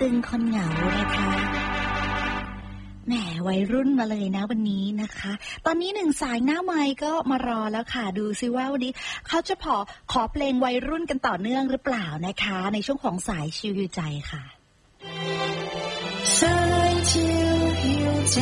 ตึงคนเหงานะคะแหมวัยรุ่นมาเลยนะวันนี้นะคะตอนนี้หนึ่งสายหน้าไมค์ก็มารอแล้วค่ะดูซิว่าวันนี้เขาจะขอเพลงวัยรุ่นกันต่อเนื่องหรือเปล่านะคะในช่วงของสายชิวฮิวใจค่ะสายชิวฮิวใจ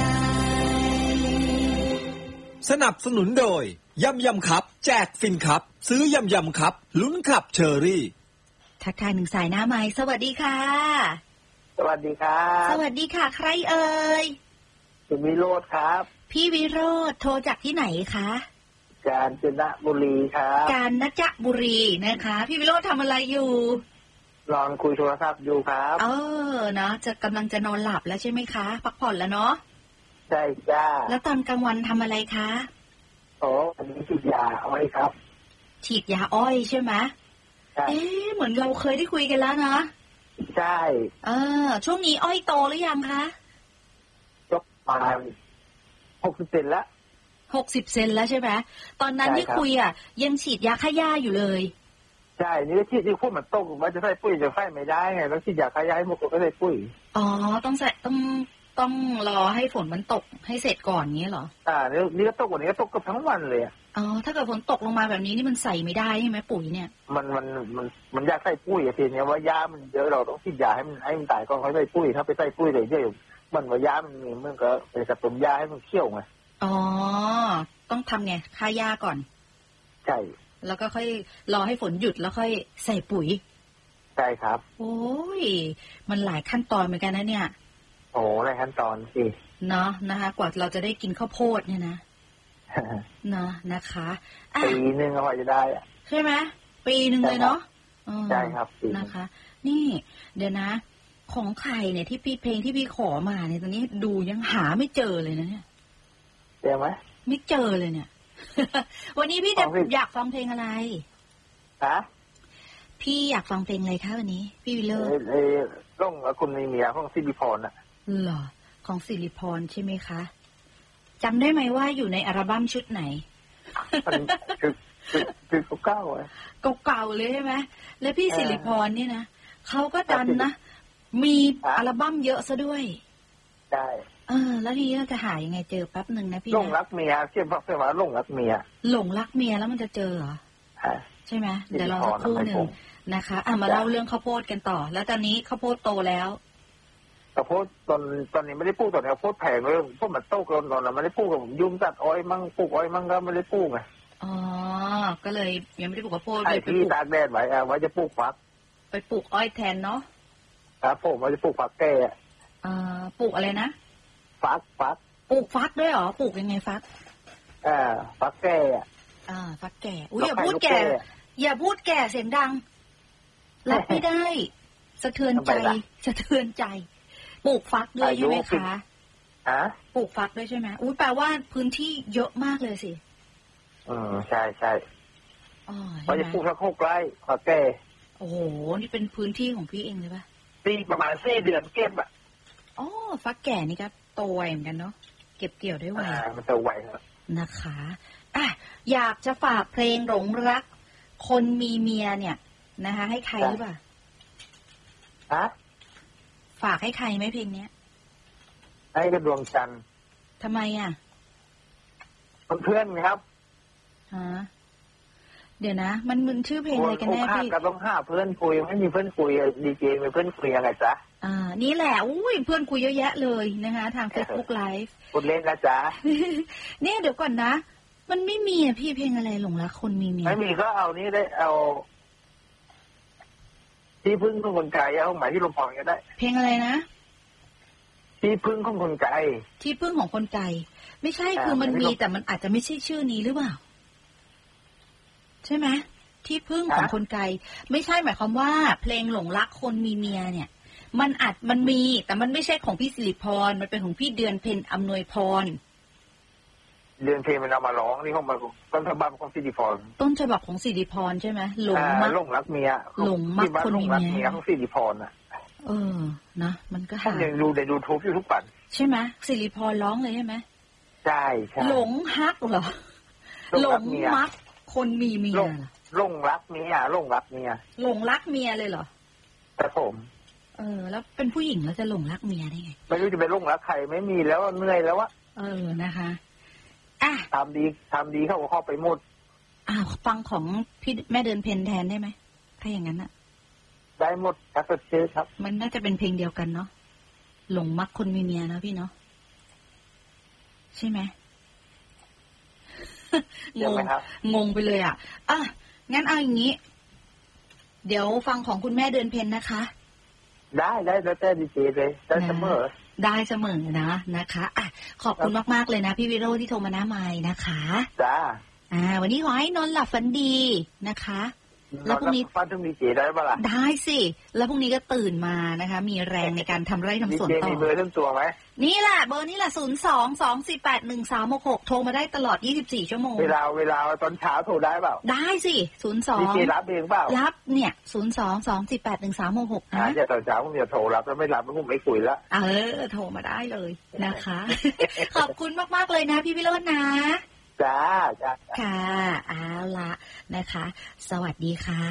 สนับสนุนโดยยำครับแจกฟินครับซื้อยำครับลุ้นขับเชอรี่ทักทายหนึ่งสายหน้าไมค์สวัสดีค่ะสวัสดีครับสวัสดีค่ะใครเอ่ยคุณวิโรจน์ครับพี่วิโรจน์โทรจากที่ไหนคะกาญจนบุรีครับกาญจนบุรีนะคะพี่วิโรจน์ทำอะไรอยู่นอนคุยโทรศัพท์อยู่ครับเนาะจะกำลังจะนอนหลับแล้วใช่ไหมคะพักผ่อนแล้วเนาะใช่จ้าแล้วตอนกลางวันทำอะไรคะอันนี้ฉีดยาอ้อยครับฉีดยาอ้อยใช่ไหมเหมือนเราเคยได้คุยกันแล้วนะใช่ช่วงนี้อ้อยโตหรือยังคะก็ประมาณ60 เซนละ 60 เซนแล้วใช่ไหมตอนนั้นที่คุยยังฉีดยาฆ่าหญ้าอยู่เลยใช่นี่ที่พูดมันตกว่าจะใส่ปุ๋ยจะใส่ไม่ได้ไงต้องฉีดยาฆ่าหญ้าให้หมดก็ใส่ปุ๋ยต้องรอให้ฝนมันตกให้เสร็จก่อนงี้เหรอนี่ก็ตกวันนี้ก็ตกกับทั้งวันเลยถ้าเกิดฝนตกลงมาแบบนี้นี่มันใส่ไม่ได้ใช่ไหมปุ๋ยเนี่ยมันอยากใส่ปุ๋ยทีนี้ว่าหญ้ามันเยอะเราต้องฉีดยาให้มันตายก่อนค่อยใส่ปุ๋ยถ้าไปใส่ปุ๋ยเลยเยอะมันว่าหญ้ามันมีมันก็ไปกระตุ้นหญ้าให้มันเขี้ยวไงต้องทำไงฆ่าหญ้าก่อนใช่แล้วก็ค่อยรอให้ฝนหยุดแล้วค่อยใส่ปุ๋ยใช่ครับโอ้ยมันหลายขั้นตอนเหมือนกันนะเนี่ยหลายขั้นตอนสิเนาะนะคะกว่าเราจะได้กินข้าวโพดเนี่ยนะเนาะนะคะปีนึงก็จะได้ใช่ไหมปีนึงเลยเนาะใช่ครับนะคะนี่เดี๋ยวนะของใครเนี่ยที่พี่เพลงที่พี่ขอมาเนี่ยตอนนี้ดูยังหาไม่เจอเลยนะเนี่ยเจอไหมไม่เจอเลยเนี่ย วันนี้พี่จะอยากฟังเพลงอะไรพี่อยากฟังเพลงอะไรคะวันนี้พี่วิลเลอร์ร่องคุณมีเมียของสิริพรเหรอของสิริพรใช่ไหมคะจำได้ไหมว่าอยู่ในอัลบั้มชุดไหนคือเก่าเลยใช่ไหมแล้วพี่สิริพรนี่นะเขาก็ดันนะมีอัลบั้มเยอะซะด้วยใช่แล้วทีนี้เราจะหายังไงเจอแป๊บหนึ่งนะพี่หลงรักเมียเชื่อว่าหลงรักเมียแล้วมันจะเจอเหรอใช่ไหมเดี๋ยวเราสักครู่หนึ่งนะคะมาเล่าเรื่องข้าวโพดกันต่อแล้วตอนนี้ข้าวโพดโตแล้วข้าวโพดตอนนี้ไม่ได้ปลูกตอนนี้ข้าวโพดแพงเลยพวกมันโตกันตอนนั้นไม่ได้ปลูกกับยุ่งตัดอ้อยมั่งปลูกอ้อยมั่งก็ไม่ได้ปลูกไงก็เลยยังไม่ได้ปลูกข้าวโพดเลยที่ตากแดดไว้จะปลูกฟักไปปลูกอ้อยแทนเนาะครับผมว่าจะปลูกฟักแก่ปลูกอะไรนะฟักปลูกฟักด้วยเหรอปลูกยังไงฟักฟักแก่ฟักแก่อย่าพูดแก่เสียงดังรับไม่ได้สะเทือนใจปลูกฟักด้วยใช่ไหมคะปลูกฟักด้วยใช่ไหมแปลว่าพื้นที่เยอะมากเลยสิใช่ว่าจะปลูกสัก6 ไร่ฟักแก่โอ้โหนี่เป็นพื้นที่ของพี่เองเลยป่ะประมาณ4 เดือนเก็บฟักแก่นี่ก็โตไวเหมือนกันเนาะเก็บเกี่ยวได้ไวมันจะไวครับนะคะอยากจะฝากเพลงหลงรักคนมีเมียเนี่ยนะคะให้ใครหรือเปล่าฝากให้ใครไหมเพลงเนี้ยให้กับดวงจันทร์ทำไมเพื่อนครับเดี๋ยวนะมันมึนชื่อเพลงอะไรกันแน่พี่ก็ต้องหาเพื่อนคุยไม่มีเพื่อนคุยดีเจมีเพื่อนคุยยังไงจ๊ะนี่แหละเพื่อนคุยเยอะแยะเลยนะคะทาง Facebook Live พูดเล่นนะจ๊ะเนี่ยเดี๋ยวก่อนนะมันไม่มีพี่เพลงอะไรหลงรักคนมีเมียไม่มีก็เอานี่ได้เอาที่พึ่งของคนไกลเอาหมายที่ลมพรก็ได้เพลงอะไรนะที่พึ่งของคนไกลที่พึ่งของคนไกลไม่ใช่คือมันมีแต่มันอาจจะไม่ใช่ชื่อนี้หรือเปล่าใช่ไหมที่พึ่งของคนไกลไม่ใช่หมายความว่าเพลงหลงรักคนมีเมียเนี่ยมันมีแต่มันไม่ใช่ของพี่สิริพรมันเป็นของพี่เดือนเพ็ญอำนวยพรเดือนเพ็ญมันเอามาร้องนี่ของมันต้นฉบับของสิริพรของสิริพรใช่ไหมหลงรักเมียหลงมักคนมีเมียของสิริพรนะมันก็หาดูในยูทูบอยู่ทุกปันใช่ไหมสิริพรร้องเลยใช่ไหมใช่หลงฮักเหรอหลงมักคนมีเมียหลงรักเมียหลงรักเมียเลยเหรอแต่ผมแล้วเป็นผู้หญิงแล้วจะหลงรักเมียได้ไงไม่รู้จะไปหลงรักใครไม่มีแล้วเหนื่อยแล้ววะนะคะทำดีเขาก็เข้าไปหมดฟังของพี่แม่เดินเพนแทนได้ไหมถ้าอย่างนั้นอะได้หมดครับเชื่อครับมันน่าจะเป็นเพลงเดียวกันเนาะหลงมักคนมีเมียนะพี่เนาะใช่ไหมงงไปเลยอ่ะงั้นเอาอย่างนี้เดี๋ยวฟังของคุณแม่เดินเพนนะคะได้แล้วแต่ดีเจเลยได้เสมอนะคะขอบคุณมากๆเลยนะพี่วิโรจน์ที่โทรมาหน้าไมค์นะคะจ้าวันนี้ขอให้นอนหลับฝันดีนะคะแล้วพรุ่งนี้ฟังต้องดีเจได้ป่ะล่ะได้สิแล้วพรุ่งนี้ก็ตื่นมานะคะมีแรงในการทำไร่ทำสวนต่อมีเบอร์เรื่องตัวไหมนี่แหละเบอร์นี่แหละ02-248-1366โทรมาได้ตลอด24ชั่วโมงเวลาตอนเช้าโทรได้เปล่าได้สิ02ดีเจรับเองเปล่ารับเนี่ย02-248-1366 นะจะตอนเช้าผมจะโทรรับแล้วไม่รับผมไม่คุยละโทรมาได้เลยนะคะ ขอบคุณมากๆเลยนะพี่วิโรจน์นะจ้าค่ะเอาละนะคะสวัสดีค่ะ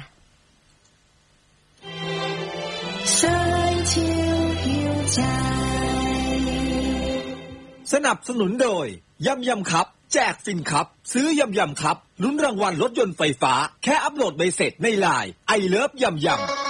สนับสนุนโดยยำครับแจกฟินครับซื้อยำครับลุ้นรางวัลรถยนต์ไฟฟ้าแค่อัปโหลดใบเสร็จในไลน์ไอเลิฟยำ